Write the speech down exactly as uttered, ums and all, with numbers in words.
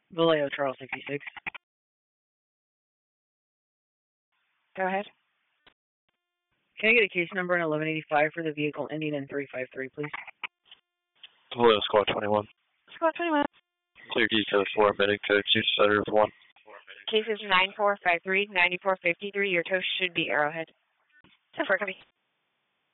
Vallejo, Charles sixty-six. Go ahead. Can I get a case number in eleven eighty-five for the vehicle ending in three five three, please? Hello, Squad twenty-one. Squad twenty-one. Clear D code four, emitting code two seven one. Case is nine four five three, nine four five three. Your tow should be Arrowhead. ten four, copy.